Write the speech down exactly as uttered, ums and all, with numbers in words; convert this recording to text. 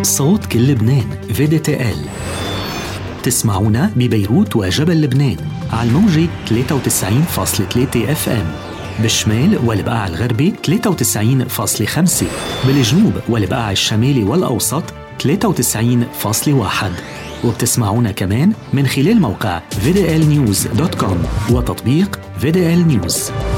صوت كل لبنان في دي تي إل. تسمعونا ببيروت وجبل لبنان على الموجة ثلاثة وتسعين فاصلة ثلاثة اف ام، بالشمال والبقاع الغربي ثلاثة وتسعين فاصلة خمسة، بالجنوب والبقاع الشمالي والأوسط ثلاثة وتسعين فاصلة واحد، وبتسمعونا كمان من خلال موقع في دي إل نيوز دوت كوم وتطبيق في دي إل نيوز.